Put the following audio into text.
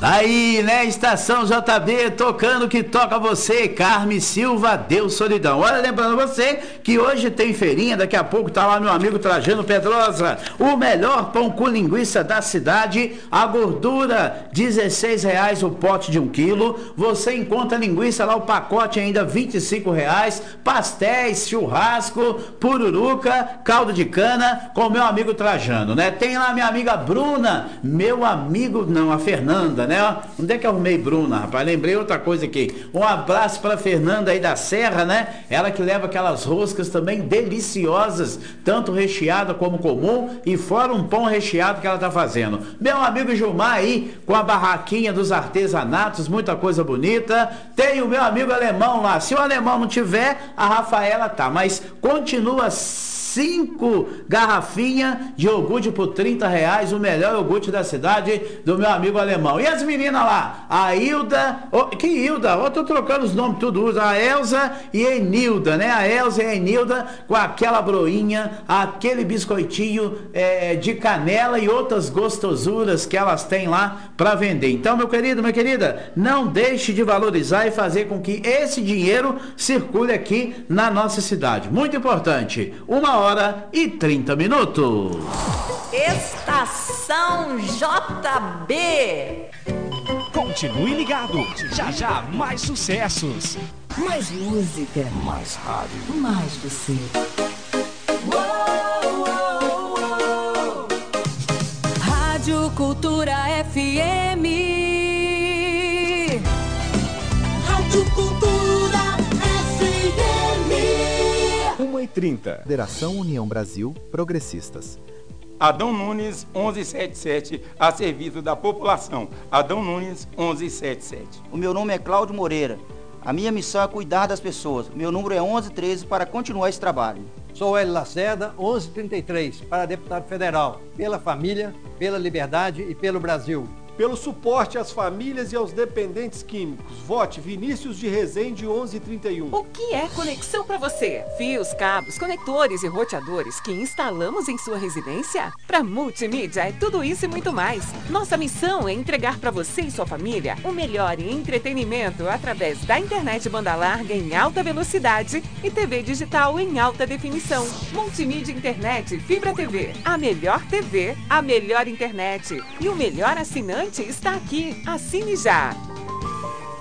Aí, né, Estação JB, tocando que toca você, Carme Silva, Deus Solidão. Olha, lembrando você que hoje tem feirinha, daqui a pouco tá lá meu amigo Trajano Pedrosa, o melhor pão com linguiça da cidade, a gordura, R$16 o pote de 1 quilo, você encontra linguiça lá, o pacote ainda R$25, pastéis, churrasco, pururuca, caldo de cana, com meu amigo Trajano, né? Tem lá minha amiga Bruna, meu amigo, não, a Fernanda, né? Onde é que eu arrumei Bruna, rapaz? Lembrei outra coisa aqui. Um abraço pra Fernanda aí da Serra, né? Ela que leva aquelas roscas também deliciosas, tanto recheada como comum, e fora um pão recheado que ela tá fazendo. Meu amigo Gilmar aí, com a barraquinha dos artesanatos, muita coisa bonita. Tem o meu amigo alemão lá. Se o alemão não tiver, a Rafaela tá. Mas continua 5 garrafinhas de iogurte por R$30, o melhor iogurte da cidade, do meu amigo alemão. E as meninas lá, a Hilda, que Hilda? Eu tô trocando os nomes tudo, a Elza e a Enilda, né? A Elza e a Enilda com aquela broinha, aquele biscoitinho de canela e outras gostosuras que elas têm lá para vender. Então, meu querido, minha querida, não deixe de valorizar e fazer com que esse dinheiro circule aqui na nossa cidade. Muito importante. 1h30. Estação JB. Continue ligado. Já já mais sucessos. Mais música. Mais rádio. Mais você. Rádio Cultura FM. Rádio Cultura FM. 1h30. Federação União Brasil Progressistas. Adão Nunes 1177, a serviço da população. Adão Nunes 1177. O meu nome é Cláudio Moreira. A minha missão é cuidar das pessoas. Meu número é 1113 para continuar esse trabalho. Sou Hélio Lacerda, 1133, para deputado federal. Pela família, pela liberdade e pelo Brasil. Pelo suporte às famílias e aos dependentes químicos. Vote Vinícius de Rezende 1131. O que é conexão para você? Fios, cabos, conectores e roteadores que instalamos em sua residência? Para Multimídia é tudo isso e muito mais. Nossa missão é entregar para você e sua família o melhor em entretenimento através da internet banda larga em alta velocidade e TV digital em alta definição. Multimídia Internet Fibra TV. A melhor TV, a melhor internet e o melhor assinante está aqui. Assine já!